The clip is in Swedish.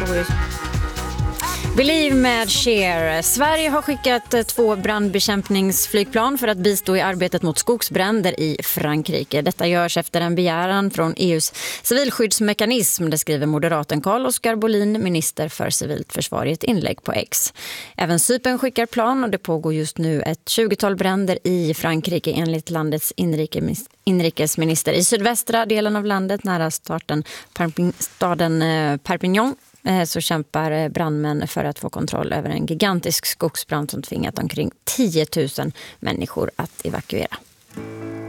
Pretorius. Believe med Cher. Sverige har skickat 2 brandbekämpningsflygplan för att bistå i arbetet mot skogsbränder i Frankrike. Detta görs efter en begäran från EUs civilskyddsmekanism, det skriver moderaten Carl-Oskar Bolin, minister för civilt försvar, i ett inlägg på X. Även Cypern skickar plan och det pågår just nu ett 20-tal bränder i Frankrike enligt landets inrikesminister. I sydvästra delen av landet nära staden Perpignan så kämpar brandmän för att få kontroll över en gigantisk skogsbrand som tvingat omkring 10 000 människor att evakuera.